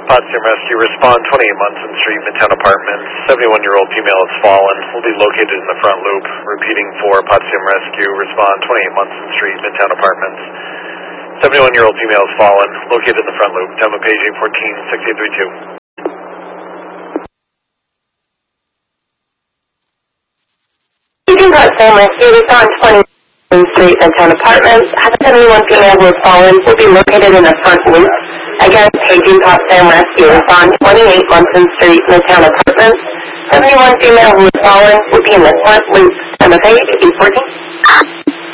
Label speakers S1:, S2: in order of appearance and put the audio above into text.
S1: Potsdam Rescue, respond 28 Munson Street, Midtown Apartments. 71-year-old female has fallen, will be located in the front loop. Repeating for Potsdam Rescue, respond 28 Munson Street, Midtown Apartments. 71-year-old female has fallen, located in the front loop. Time of page 814, 6832.
S2: Potsdam Rescue, respond 20 Street, Midtown Apartments. Have a 71 female who has fallen, will be located in the front loop. Again, paging Potsdam Rescue, respond 28 Munson Street, Midtown Apartments. 71 female who has fallen, will be in the front loop. Time of page 814.